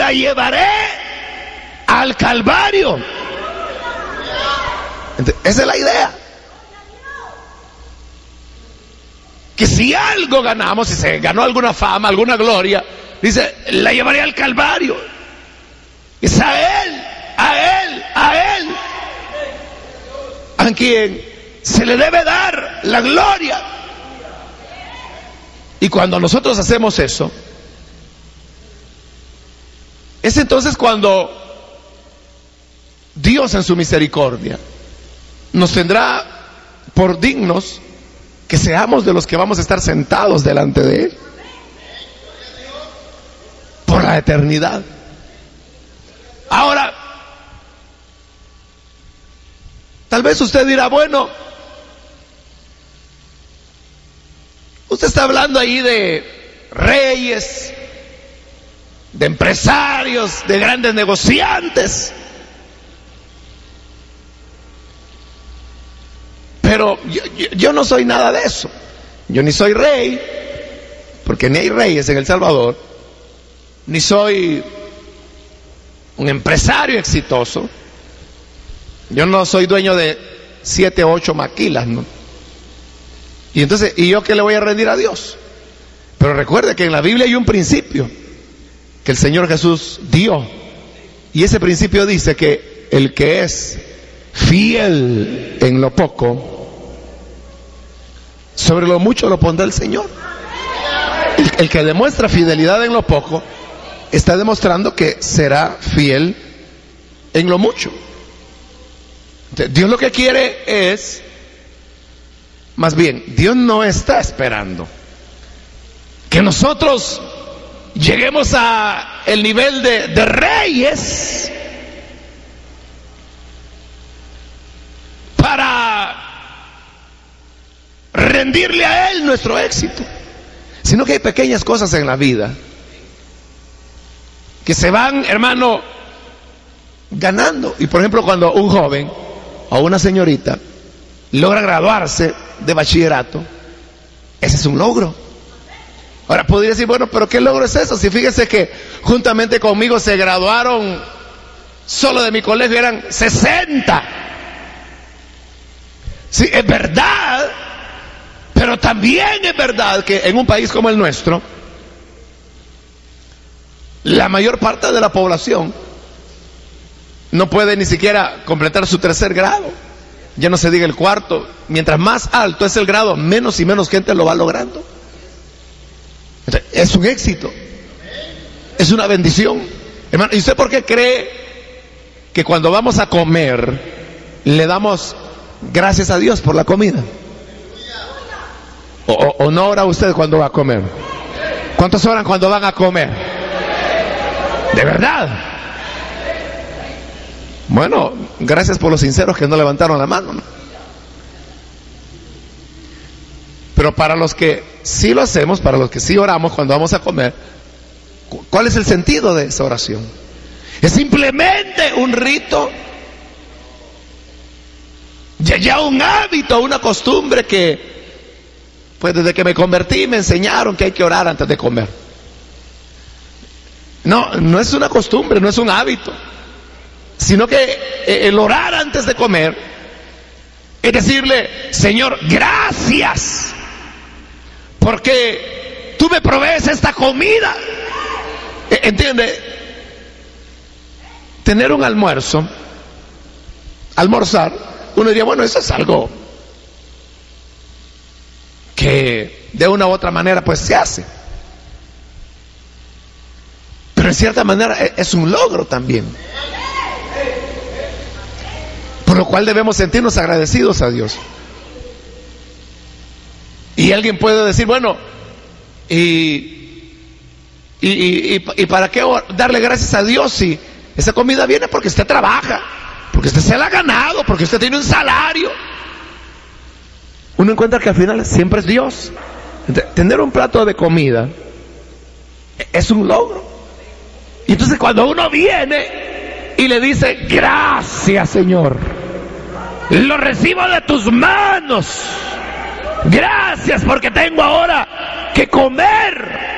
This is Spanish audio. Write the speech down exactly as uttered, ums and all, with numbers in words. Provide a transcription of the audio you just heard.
la llevaré al Calvario. Entonces, esa es la idea. Que si algo ganamos, si se ganó alguna fama, alguna gloria, dice, la llevaré al Calvario. Es a Él, a Él, a Él, a quien se le debe dar la gloria. Y cuando nosotros hacemos eso, es entonces cuando Dios en su misericordia nos tendrá por dignos que seamos de los que vamos a estar sentados delante de Él por la eternidad. Ahora, tal vez usted dirá, bueno, usted está hablando ahí de reyes, de empresarios, de grandes negociantes. Pero yo, yo, yo no soy nada de eso. Yo ni soy rey, porque ni hay reyes en El Salvador, ni soy un empresario exitoso. Yo no soy dueño de siete o ocho maquilas, ¿no? Y entonces, ¿y yo qué le voy a rendir a Dios? Pero recuerde que en la Biblia hay un principio que el Señor Jesús dio, y ese principio dice que el que es fiel en lo poco, sobre lo mucho lo pondrá el Señor. El, el que demuestra fidelidad en lo poco está demostrando que será fiel en lo mucho. Entonces, Dios lo que quiere es, más bien, Dios no está esperando que nosotros lleguemos a el nivel de, de reyes para rendirle a Él nuestro éxito, sino que hay pequeñas cosas en la vida que se van, hermano, ganando. Y por ejemplo, cuando un joven o una señorita logra graduarse de bachillerato, ese es un logro. Ahora podría decir, bueno, pero ¿qué logro es eso? Si fíjese que juntamente conmigo se graduaron, solo de mi colegio eran sesenta. Sí, es verdad, pero también es verdad que en un país como el nuestro, la mayor parte de la población no puede ni siquiera completar su tercer grado, ya no se diga el cuarto. Mientras más alto es el grado, menos y menos gente lo va logrando. Entonces, es un éxito, es una bendición, hermano. ¿Y usted por qué cree que cuando vamos a comer le damos gracias a Dios por la comida? ¿O, o, o no ora usted cuando va a comer? ¿Cuántos oran cuando van a comer? ¿De verdad? Bueno, gracias por los sinceros que no levantaron la mano, ¿no? Pero para los que sí lo hacemos, para los que sí oramos cuando vamos a comer, ¿cuál es el sentido de esa oración? Es simplemente un rito, ya, ya un hábito, una costumbre que, pues desde que me convertí me enseñaron que hay que orar antes de comer. No, no es una costumbre, no es un hábito, sino que el orar antes de comer es decirle, Señor, gracias, porque tú me provees esta comida. ¿Entiende? Tener un almuerzo, almorzar, uno diría, bueno, eso es algo que de una u otra manera pues se hace, pero en cierta manera es un logro también, por lo cual debemos sentirnos agradecidos a Dios. Y alguien puede decir, bueno, y, y, y, y para qué darle gracias a Dios si esa comida viene porque usted trabaja, porque usted se la ha ganado, porque usted tiene un salario. Uno encuentra que al final siempre es Dios. Tener un plato de comida es un logro. Y entonces cuando uno viene y le dice, gracias Señor, lo recibo de tus manos, gracias porque tengo ahora que comer,